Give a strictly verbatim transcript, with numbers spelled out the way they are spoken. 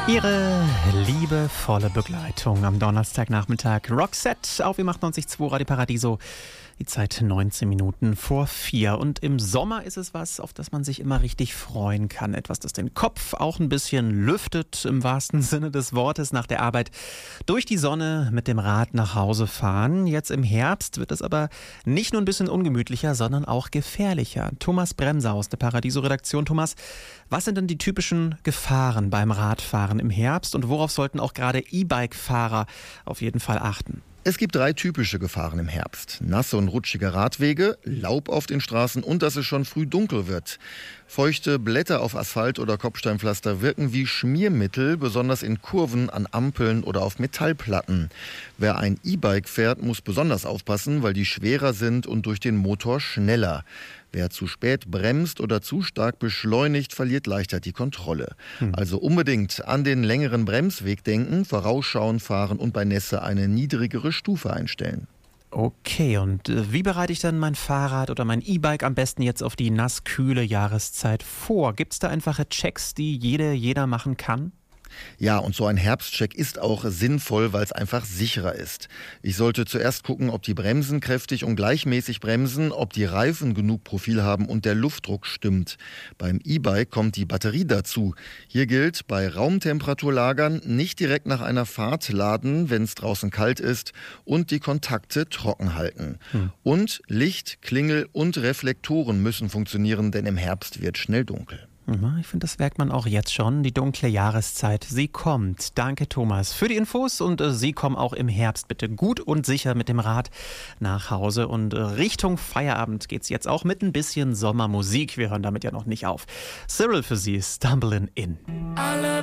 Ihre liebevolle Begleitung am Donnerstagnachmittag. Roxette auf M achtundneunzig Komma zwei Radio Paradiso. Die Zeit neunzehn Minuten vor vier. Und im Sommer ist es was, auf das man sich immer richtig freuen kann. Etwas, das den Kopf auch ein bisschen lüftet, im wahrsten Sinne des Wortes, nach der Arbeit durch die Sonne mit dem Rad nach Hause fahren. Jetzt im Herbst wird es aber nicht nur ein bisschen ungemütlicher, sondern auch gefährlicher. Thomas Bremser aus der Paradiso-Redaktion. Thomas, was sind denn die typischen Gefahren beim Radfahren im Herbst und worauf sollten auch gerade E-Bike-Fahrer auf jeden Fall achten? Es gibt drei typische Gefahren im Herbst. Nasse und rutschige Radwege, Laub auf den Straßen und dass es schon früh dunkel wird. Feuchte Blätter auf Asphalt oder Kopfsteinpflaster wirken wie Schmiermittel, besonders in Kurven, an Ampeln oder auf Metallplatten. Wer ein E-Bike fährt, muss besonders aufpassen, weil die schwerer sind und durch den Motor schneller. Wer zu spät bremst oder zu stark beschleunigt, verliert leichter die Kontrolle. Hm. Also unbedingt an den längeren Bremsweg denken, vorausschauen, fahren und bei Nässe eine niedrigere Stufe einstellen. Okay, und äh, wie bereite ich dann mein Fahrrad oder mein E-Bike am besten jetzt auf die nasskühle Jahreszeit vor? Gibt es da einfache Checks, die jede, jeder machen kann? Ja, und so ein Herbstcheck ist auch sinnvoll, weil es einfach sicherer ist. Ich sollte zuerst gucken, ob die Bremsen kräftig und gleichmäßig bremsen, ob die Reifen genug Profil haben und der Luftdruck stimmt. Beim E-Bike kommt die Batterie dazu. Hier gilt, bei Raumtemperatur lagern, nicht direkt nach einer Fahrt laden, wenn es draußen kalt ist, und die Kontakte trocken halten. Hm. Und Licht, Klingel und Reflektoren müssen funktionieren, denn im Herbst wird schnell dunkel. Ich finde, das merkt man auch jetzt schon. Die dunkle Jahreszeit, sie kommt. Danke, Thomas, für die Infos. Und äh, Sie kommen auch im Herbst bitte gut und sicher mit dem Rad nach Hause. Und äh, Richtung Feierabend geht's jetzt auch mit ein bisschen Sommermusik. Wir hören damit ja noch nicht auf. Cyril für Sie, Stumbling In. Alle